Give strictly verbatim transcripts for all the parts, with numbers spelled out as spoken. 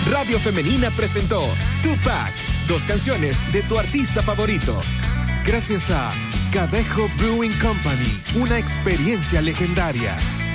Radio Femenina presentó Tupac, dos canciones de tu artista favorito. Gracias a Cadejo Brewing Company, una experiencia legendaria.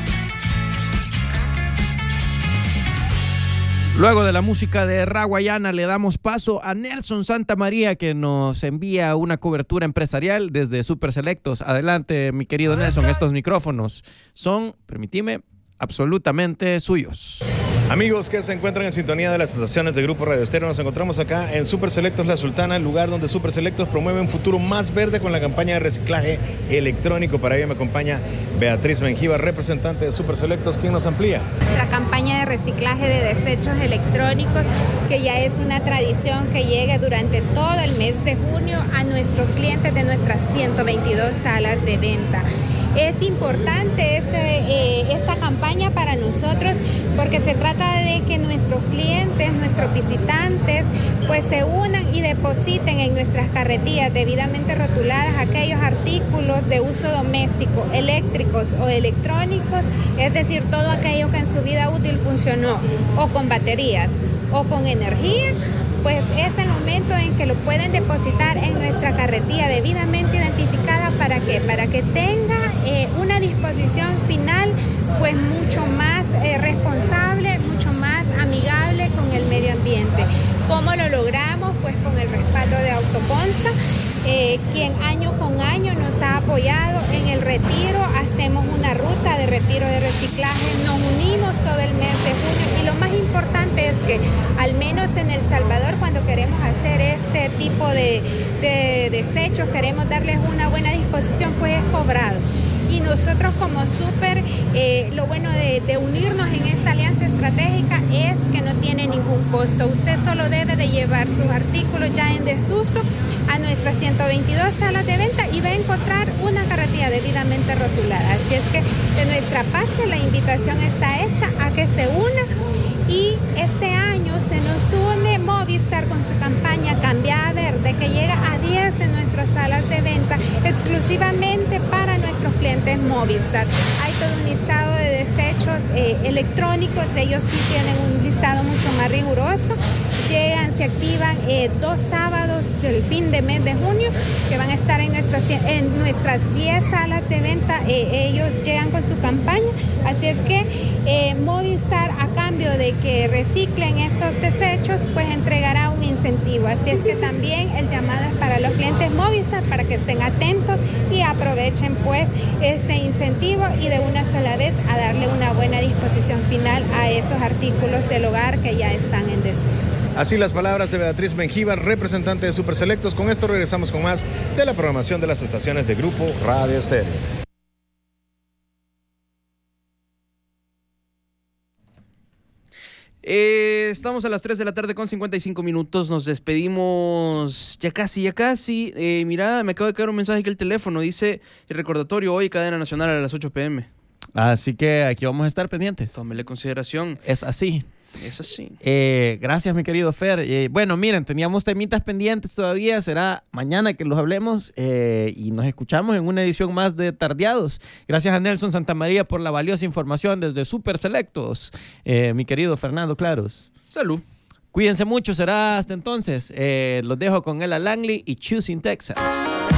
Luego de la música de Raguayana le damos paso a Nelson Santamaría, que nos envía una cobertura empresarial desde Super Selectos. Adelante, mi querido Nelson, estos micrófonos son, permíteme, absolutamente suyos. Amigos que se encuentran en sintonía de las estaciones de Grupo Radio Estéreo, nos encontramos acá en Super Selectos La Sultana, el lugar donde Super Selectos promueve un futuro más verde con la campaña de reciclaje electrónico. Para ello me acompaña Beatriz Mengíbar, representante de Super Selectos, quien nos amplía. Nuestra campaña de reciclaje de desechos electrónicos, que ya es una tradición que llega durante todo el mes de junio a nuestros clientes de nuestras ciento veintidós salas de venta. Es importante este, eh, esta campaña para nosotros porque se trata de que nuestros clientes, nuestros visitantes, pues se unan y depositen en nuestras carretillas debidamente rotuladas aquellos artículos de uso doméstico, eléctricos o electrónicos, es decir, todo aquello que en su vida útil funcionó o con baterías o con energía, pues es el momento en que lo pueden depositar en nuestra carretilla debidamente identificada. ¿Para qué? Para que tenga eh, una disposición final pues mucho más eh, responsable, mucho más amigable con el medio ambiente. ¿Cómo lo logramos? Pues con el respaldo de Autoponza, eh, quien año con año nos ha apoyado en el retiro. Hacemos una ruta de retiro de reciclaje, nos unimos todo el mes de junio y lo más importante es que al menos en El Salvador, cuando queremos hacer este tipo de, de desechos, queremos darles una buena disposición, pues es cobrado. Y nosotros como Super, eh, lo bueno de, de unirnos en esta alianza estratégica es que no tiene ningún costo. Usted solo debe de llevar sus artículos ya en desuso a nuestras ciento veintidós salas de venta y va a encontrar una carretilla debidamente rotulada. Así es que de nuestra parte la invitación está hecha a que se una. Y este año se nos une Movistar con su campaña Cambia a Verde, que llega a diez en nuestras salas de venta exclusivamente para nuestros clientes Movistar. Hay todo un listado de desechos eh, electrónicos, ellos sí tienen un listado mucho más riguroso. Llegan, se activan eh, dos sábados del fin de mes de junio, que van a estar en nuestras, en nuestras diez salas de venta. Eh, ellos llegan con su campaña, así es que eh, Movistar, a cambio de que reciclen estos desechos, pues entregará un incentivo. Así es que también el llamado es para los clientes Movistar para que estén atentos y aprovechen pues este incentivo y de una sola vez a darle una buena disposición final a esos artículos del hogar que ya están en desuso. Así las palabras de Beatriz Mengíbar, representante de Super Selectos. Con esto regresamos con más de la programación de las estaciones de Grupo Radio Estéreo. Eh, estamos a las tres de la tarde con cincuenta y cinco minutos. Nos despedimos ya casi, ya casi. Eh, mira, me acaba de caer un mensaje que el teléfono dice el recordatorio hoy, cadena nacional a las ocho pe eme. Así que aquí vamos a estar pendientes. Tómele consideración. Es así. Es así. Eh, gracias, mi querido Fer. Eh, bueno, miren, teníamos temitas pendientes todavía. Será mañana que los hablemos eh, y nos escuchamos en una edición más de Tardeados. Gracias a Nelson Santamaría por la valiosa información desde Super Selectos. Eh, mi querido Fernando Claros. Salud. Cuídense mucho, será hasta entonces. Eh, los dejo con Ella Langley y Choosing Texas.